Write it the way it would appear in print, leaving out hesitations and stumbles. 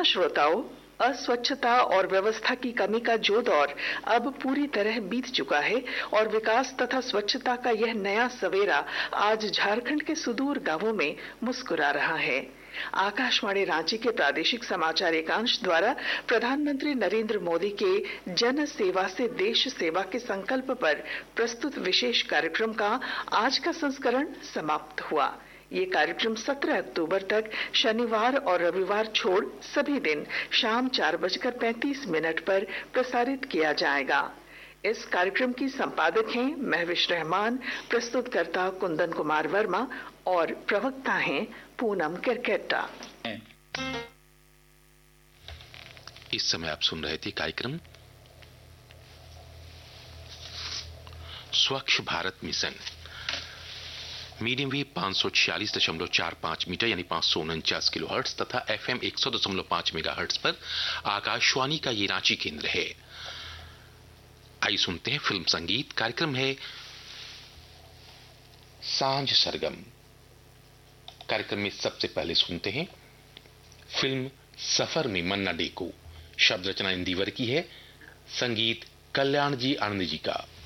श्रोताओं, अस्वच्छता और व्यवस्था की कमी का जो दौर अब पूरी तरह बीत चुका है और विकास तथा स्वच्छता का यह नया सवेरा आज झारखंड के सुदूर गांवों में मुस्कुरा रहा है। आकाशवाणी रांची के प्रादेशिक समाचार एकांश द्वारा प्रधानमंत्री नरेंद्र मोदी के जन सेवा से देश सेवा के संकल्प पर प्रस्तुत विशेष कार्यक्रम का आज का संस्करण समाप्त हुआ। ये कार्यक्रम 17 अक्टूबर तक शनिवार और रविवार छोड़ सभी दिन शाम 4:35 पर प्रसारित किया जाएगा। इस कार्यक्रम की संपादक हैं महविश रहमान, प्रस्तुतकर्ता कुंदन कुमार वर्मा और प्रवक्ता हैं पूनम किरकेट्टा। इस समय आप सुन रहे थे कार्यक्रम स्वच्छ Bharat mission, medium wave 546.45 metre यानी 549 किलोहर्ट्ज तथा FM 100.5 मेगाहर्ट्ज पर आकाशवाणी का ये रांची केंद्र है। आइए सुनते हैं फिल्म संगीत। कार्यक्रम है सांझ सरगम। कार्यक्रम में सबसे पहले सुनते हैं फिल्म सफर में मन्ना डे को। शब्द रचना इंदिवर की है, संगीत कल्याण जी आनंद जी का।